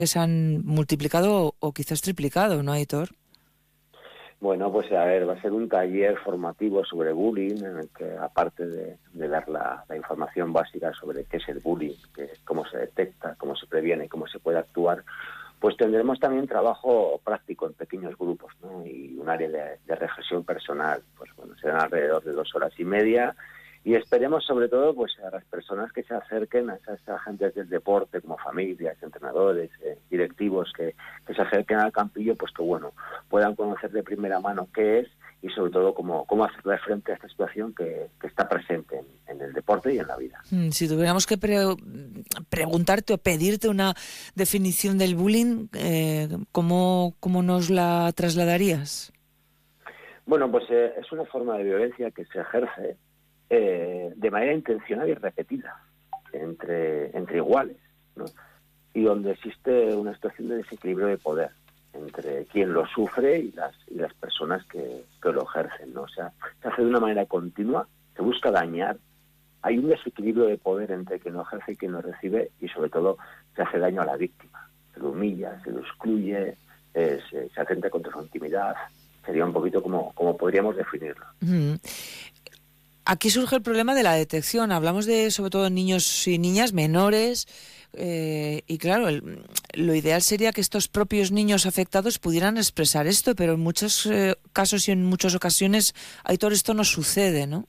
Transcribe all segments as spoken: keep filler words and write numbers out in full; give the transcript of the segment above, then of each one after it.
que se han multiplicado o quizás triplicado, ¿no, Aitor? Bueno, pues a ver, va a ser un taller formativo sobre bullying, en el que aparte de, de dar la, la información básica sobre qué es el bullying, qué, cómo se detecta, cómo se previene y cómo se puede actuar, pues tendremos también trabajo práctico en pequeños grupos, ¿no? Y un área de, de reflexión personal. Pues bueno, serán alrededor de dos horas y media. Y esperemos sobre todo pues a las personas que se acerquen, a esas agentes del deporte como familias, entrenadores, eh, directivos que, que se acerquen al campillo, pues que bueno, puedan conocer de primera mano qué es y sobre todo cómo, cómo hacerle frente a esta situación que, que está presente en, en el deporte y en la vida. Si tuviéramos que pre- preguntarte o pedirte una definición del bullying, eh, ¿cómo, ¿cómo nos la trasladarías? Bueno, pues eh, es una forma de violencia que se ejerce eh, de manera intencional y repetida entre, entre iguales, ¿no? Y donde existe una situación de desequilibrio de poder entre quien lo sufre y las y las personas que, que lo ejercen, ¿no? O sea, se hace de una manera continua, se busca dañar, hay un desequilibrio de poder entre quien lo ejerce y quien lo recibe y sobre todo se hace daño a la víctima, se lo humilla, se lo excluye, eh, se, se atenta contra su intimidad. Sería un poquito como, como podríamos definirlo. Mm. Aquí surge el problema de la detección. Hablamos de, sobre todo, niños y niñas menores. Eh, y claro, el, lo ideal sería que estos propios niños afectados pudieran expresar esto, pero en muchos eh, casos y en muchas ocasiones, Aitor, esto no sucede, ¿no?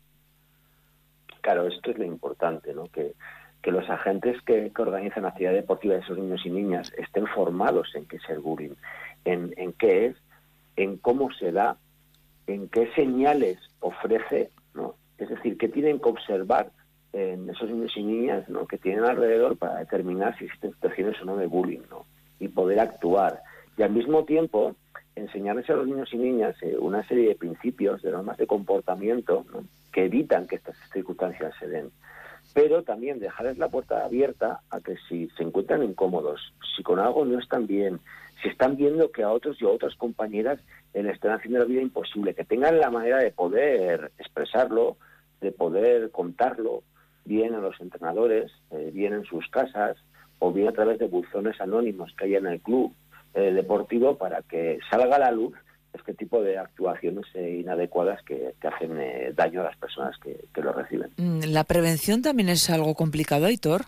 Claro, esto es lo importante, ¿no? Que, que los agentes que, que organizan la actividad deportiva de esos niños y niñas estén formados en qué es el bullying, en, en qué es, en cómo se da, en qué señales ofrece, ¿no? Es decir, qué tienen que observar en esos niños y niñas, ¿no?, que tienen alrededor para determinar si existen situaciones o no de bullying, ¿no?, y poder actuar. Y al mismo tiempo, enseñarles a los niños y niñas eh, una serie de principios, de normas de comportamiento, ¿no?, que evitan que estas circunstancias se den. Pero también dejarles la puerta abierta a que si se encuentran incómodos, si con algo no están bien, si están viendo que a otros y a otras compañeras eh, le están haciendo la vida imposible, que tengan la manera de poder expresarlo, de poder contarlo, bien a los entrenadores, eh, bien en sus casas, o bien a través de buzones anónimos que hay en el club eh, deportivo, para que salga a la luz este tipo de actuaciones eh, inadecuadas que, que hacen eh, daño a las personas que, que lo reciben. ¿La prevención también es algo complicado, Aitor?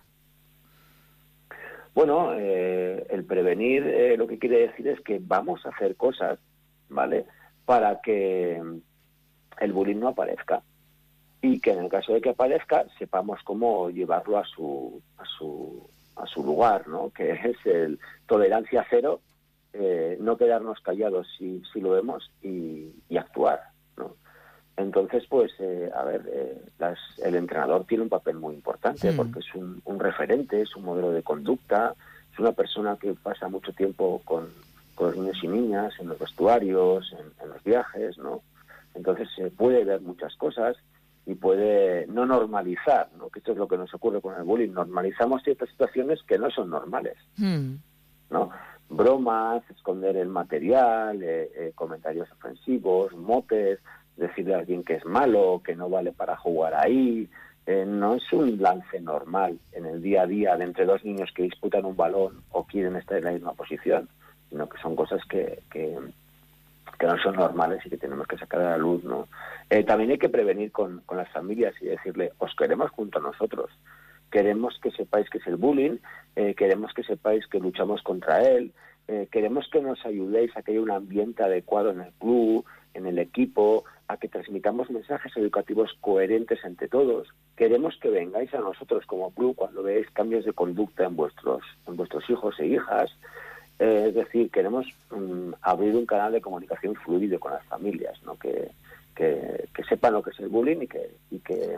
Bueno, eh, el prevenir eh, lo que quiere decir es que vamos a hacer cosas, ¿vale?, para que el bullying no aparezca. Y que en el caso de que aparezca sepamos cómo llevarlo a su a su a su lugar, ¿no?, que es el tolerancia cero, eh, no quedarnos callados si, si lo vemos y, y actuar, ¿no? Entonces, pues, eh, a ver, eh, las, el entrenador tiene un papel muy importante, Mm. porque es un, un referente, es un modelo de conducta, es una persona que pasa mucho tiempo con, con los niños y niñas, en los vestuarios, en, en los viajes, ¿no? Entonces se puede ver muchas cosas y puede no normalizar, ¿no?, que esto es lo que nos ocurre con el bullying. Normalizamos ciertas situaciones que no son normales, Mm. ¿no? Bromas, esconder el material, eh, eh, comentarios ofensivos, motes, decirle a alguien que es malo, que no vale para jugar ahí. Eh, no es un lance normal en el día a día de entre dos niños que disputan un balón o quieren estar en la misma posición, sino que son cosas que... que que no son normales y que tenemos que sacar a la luz, ¿no? Eh, también hay que prevenir con, con las familias y decirle, os queremos junto a nosotros, queremos que sepáis que es el bullying, eh, queremos que sepáis que luchamos contra él, eh, queremos que nos ayudéis a que haya un ambiente adecuado en el club, en el equipo, a que transmitamos mensajes educativos coherentes entre todos. Queremos que vengáis a nosotros como club cuando veáis cambios de conducta en vuestros, en vuestros hijos e hijas. Eh, es decir, queremos um, abrir un canal de comunicación fluido con las familias, ¿no?, que, que, que sepan lo que es el bullying y que, y que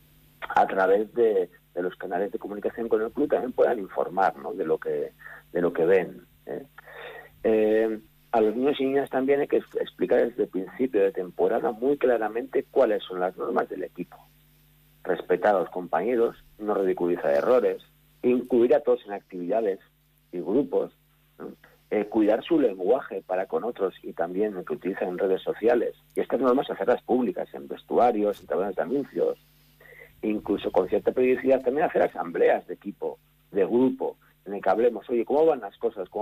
a través de, de los canales de comunicación con el club también puedan informar, ¿no?, de lo que de lo que ven. ¿eh? Eh, a los niños y niñas también hay que explicar desde el principio de temporada muy claramente cuáles son las normas del equipo. Respetar a los compañeros, no ridiculizar errores, incluir a todos en actividades y grupos, Eh, cuidar su lenguaje para con otros y también el que utilizan en redes sociales. Y estas normas hacerlas públicas en vestuarios, en tablones de anuncios, incluso con cierta periodicidad también hacer asambleas de equipo, de grupo, en el que hablemos, oye, ¿cómo van las cosas? ¿Cómo